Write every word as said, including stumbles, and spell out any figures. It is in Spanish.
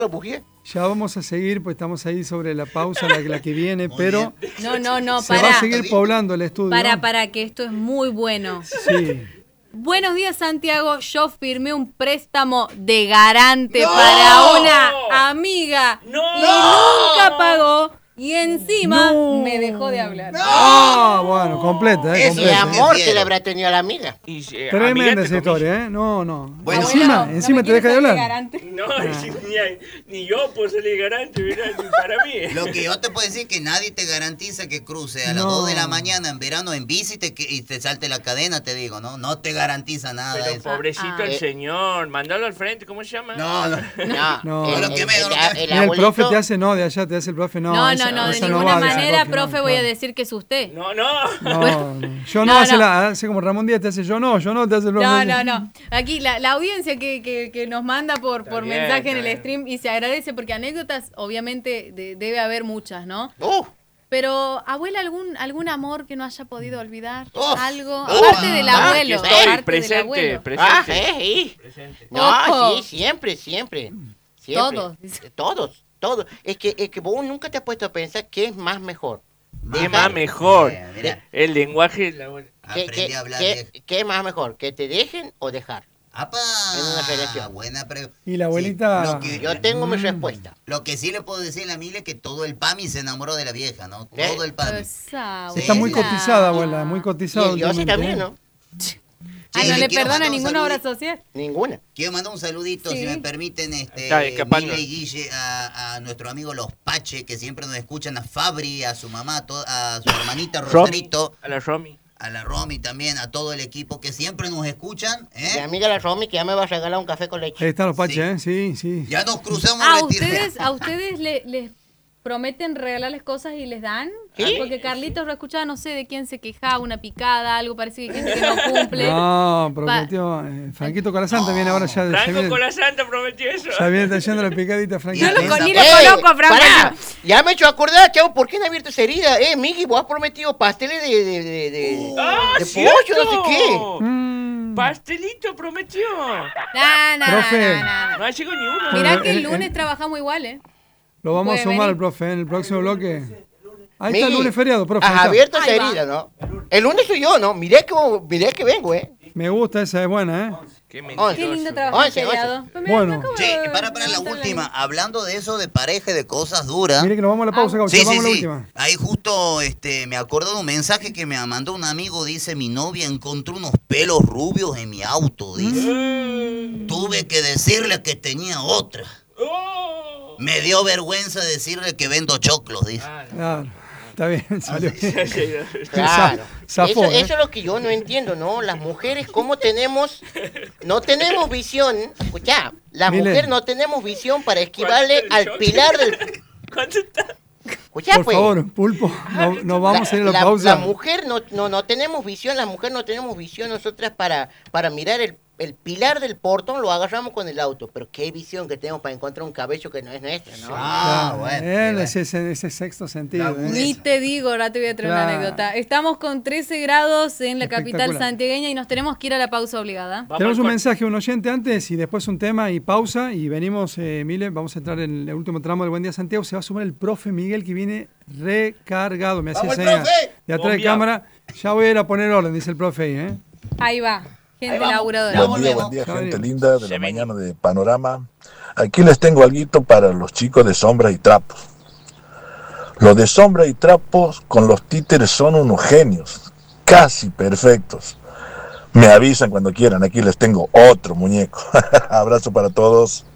Ya vamos a seguir, pues estamos ahí sobre la pausa, la, la que viene, muy pero bien. No, no, no, se para. va a seguir poblando el estudio. Para, para, que esto es muy bueno. Sí. Buenos días, Santiago. Yo firmé un préstamo de garante ¡no! para una amiga ¡no! y nunca pagó. Y encima no. me dejó de hablar. ¡No! Ah, bueno, completa, ¿eh? Ese completa. amor que le habrá tenido a la amiga. Y, eh, Tremenda esa historia, ¿eh? No, no. Bueno, encima, no, encima no te deja de hablar. Garante. No, ah. ni, ni yo puedo salir garante, ¿verdad? Para mí. Lo que yo te puedo decir es que nadie te garantiza que cruce a las no. dos de la mañana en verano en bici te, y te salte la cadena, te digo, ¿no? No te garantiza nada. Pero eso. pobrecito ah. el señor, mandalo al frente, ¿cómo se llama? No, no. No, no. El, Lo que el, me, el, lo que... el, el Mira, el abuelito... profe te hace, no, de allá te hace el profe, no. No, esa, no, no, de esa ninguna no va, manera, profe, profe, no, voy no. a decir que es usted. No, no. No, no. Yo no, No, hace, no. La, hace como Ramón Díaz te hace yo no, yo no te hace el profe. No, no, no. Aquí la, la audiencia que, que, que nos manda por, por bien, mensaje en el bien. stream y se agradece porque anécdotas obviamente de, debe haber muchas, ¿no? Uh, Pero, abuela, ¿algún algún amor que no haya podido olvidar? Uf, Algo, uf, aparte del ah, abuelo, que Sí, aparte del presente, abuelo. presente. ah, eh, eh. presente. No, Ojo. sí, siempre, siempre. siempre. Todos. Todos, todos. Es que, es que vos nunca te has puesto a pensar qué es más mejor. ¿Qué Dejar- más mejor? Mira, mira. El lenguaje... La... ¿Qué, Aprendí qué- a hablar qué- de... qué es más mejor? ¿Que te dejen o dejar? ¡Apa! En una relación. Buena pregunta. Y la abuelita- Sí, lo, que, Yo tengo mi Mm. respuesta. lo que sí le puedo decir a la Mile es que todo el PAMI se enamoró de la vieja, ¿no? ¿Eh? Todo el PAMI. Esa, Sí, Está muy sí. cotizada, abuela, muy Y cotizada el Yossi últimamente, también, ¿eh? ¿no? Ay, Sí, no le le quiero perdona mandar un ninguna obra saludito. social. Ninguna. Quiero mandar un saludito, Sí. si me permiten, este, Está escapando. Mile y Guille, a, a nuestro amigo Los Pache, que siempre nos escuchan, a Fabri, a su mamá, a, to- a su hermanita Romy, Rosarito, a la Romy. a la Romy también, a todo el equipo que siempre nos escuchan, Mi ¿eh? amiga la Romy que ya me va a regalar un café con leche. Ahí están los Sí. paches, ¿eh? Sí, sí. Ya nos cruzamos ¿A el retiro. ustedes, a ustedes le- les prometen regalarles cosas y les dan? Sí. Porque Carlitos lo escuchaba, no sé de quién se quejaba, una picada, algo, parece que dice que no cumple. No, prometió. Eh, Franquito Corazante viene ahora ya. ya Franco viene, con la Santa prometió eso. ya viene trayendo la picadita, Franquito. Yo lo con- ni lo ¡Ey! conozco a Franco. Pará, ya me he hecho acordar, chavo, ¿por qué no he abierto esa herida? Eh, Miki, vos has prometido pasteles de, de, de, de, ¡Ah, de cierto! pollo, no sé qué. Mm. Pastelito prometió. No, no, Profe. no, no, no. No llegó ni uno. Mirá Bueno, que el el- lunes el- trabajamos igual, ¿eh? Lo vamos a Puede sumar venir. al profe ¿eh? en el próximo bloque. Ahí está el Miki, lunes feriado, profe. ahí has está. abierto esa Ahí va. herida, ¿no? El lunes soy yo, ¿no? Miré que, miré que vengo, ¿eh? Me gusta, esa es buena, ¿eh? Qué Qué mentiroso. lindo trabajar Once, feriado. Pues mira, Bueno. me acabo Che, de- para, para la de- última, hablando de eso, de pareja, y de cosas duras. Mire que nos vamos a la pausa, Gaucho. Sí, sí, vamos a la sí. última. Ahí justo este, me acuerdo de un mensaje que me mandó un amigo. Dice, mi novia encontró unos pelos rubios en mi auto. Dice, Mm. tuve que decirle que tenía otra. Oh. Me dio vergüenza decirle que vendo choclos, dice. Ah, no. Claro, está bien, salió bien. Claro. Zafó, eso, ¿eh? eso es lo que yo no entiendo, ¿no? Las mujeres, ¿cómo tenemos? No tenemos visión. Escuchá, las Mire. mujeres no tenemos visión para esquivarle ¿Cuánto al el shock? pilar del. ¿Cuánto está? Escuchá, Por pues. favor, Pulpo, no, no vamos a ir a la, la, pausa. la mujer no, no, no tenemos visión, la mujer no tenemos visión nosotras para, para mirar el, el pilar del portón, lo agarramos con el auto. Pero qué visión que tenemos para encontrar un cabello que no es nuestro, ¿no? Ah, Claro, bueno. él, bueno. ese, ese, ese sexto sentido. La ¿eh? Ni te digo, ahora te voy a traer una Claro. anécdota. Estamos con trece grados en la capital Espectacular. santiagueña y nos tenemos que ir a la pausa obligada. Vamos Tenemos al un cuarto. mensaje, un oyente antes y después un tema y pausa y venimos, eh, Mile, vamos a entrar en el último tramo del Buen Día Santiago. Se va a sumar el profe Miguel que viene recargado, me hacía ¡Vamos, el señas profe! de atrás de Bombeado. cámara. Ya voy a ir a poner orden, dice el profe ahí, ¿eh? Ahí va, gente vamos. laburadora. Ya Buen día, volvemos. buen día, Ya gente venimos. linda de Se la ven. mañana de Panorama. Aquí les tengo algo para los chicos de sombra y trapos. Los de sombra y trapos con los títeres son unos genios, casi perfectos. Me avisan cuando quieran, aquí les tengo otro muñeco. Abrazo para todos.